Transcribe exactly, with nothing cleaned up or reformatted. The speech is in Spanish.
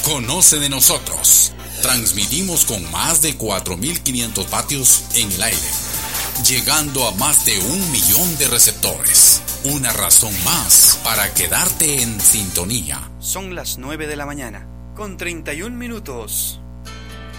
Conoce de nosotros. Transmitimos con más de cuatro mil quinientos vatios en el aire, llegando a más de un millón de receptores. Una razón más para quedarte en sintonía. Son las nueve de la mañana, con treinta y un minutos.